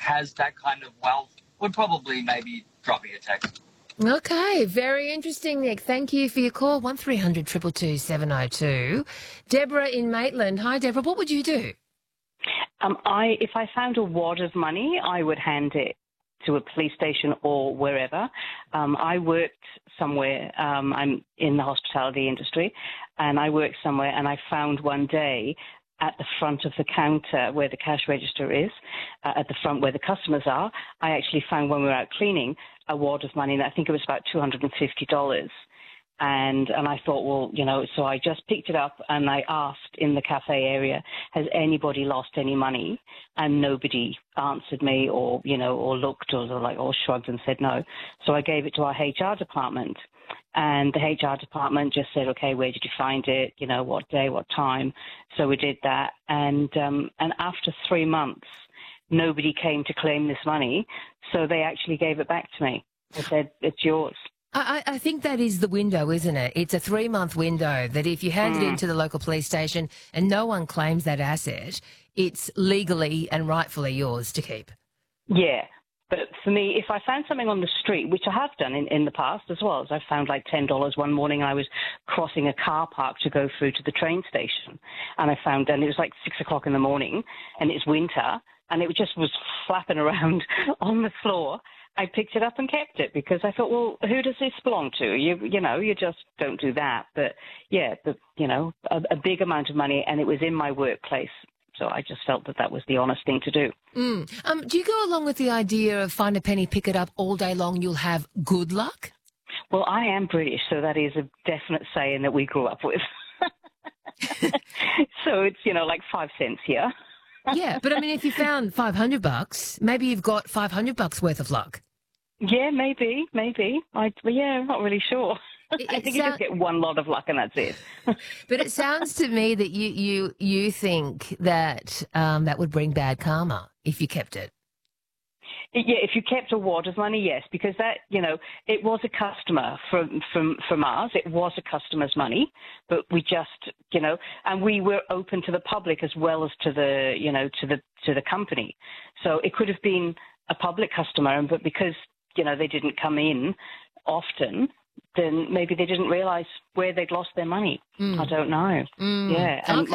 has that kind of wealth would probably maybe drop me a text. Okay, very interesting, Nick. Thank you for your call. 1300 222 702. Deborah in Maitland. Hi, Deborah. What would you do? If I found a wad of money, I would hand it to a police station or wherever. I worked somewhere, I'm in the hospitality industry, and I worked somewhere and I found one day at the front of the counter where the cash register is, at the front where the customers are, I actually found when we were out cleaning a wad of money, and I think it was about $250. And I thought, well, you know, so I just picked it up and I asked in the cafe area, has anybody lost any money? And nobody answered me or, you know, or looked or shrugged and said no. So I gave it to our HR department. And the HR department just said, okay, where did you find it? You know, what day, what time? So we did that. And after 3 months, nobody came to claim this money. So they actually gave it back to me. They said, it's yours. I think that is the window, isn't it? It's a 3-month window that if you hand it into the local police station and no one claims that asset, it's legally and rightfully yours to keep. Yeah. But for me, if I found something on the street, which I have done in the past as well, as I found like $10 one morning, I was crossing a car park to go through to the train station, and it was like 6 o'clock in the morning, and it's winter, and it just was flapping around on the floor. I picked it up and kept it because I thought, well, who does this belong to? You know, you just don't do that. But yeah, you know, a big amount of money, and it was in my workplace. So I just felt that was the honest thing to do. Do you go along with the idea of find a penny, pick it up all day long, you'll have good luck? Well, I am British, so that is a definite saying that we grew up with. So it's, you know, like 5 cents here. Yeah, but I mean, if you found $500, maybe you've got $500 worth of luck. Yeah, maybe. I'm not really sure. I think you just get one lot of luck and that's it. But it sounds to me that you think that that would bring bad karma if you kept it. Yeah, if you kept a wad of money, yes, because that, you know, it was a customer from ours. It was a customer's money, but we just, you know, and we were open to the public as well as to the, you know, to the company. So it could have been a public customer, but because, you know, they didn't come in often, then maybe they didn't realise where they'd lost their money. I don't know. Yeah. And okay.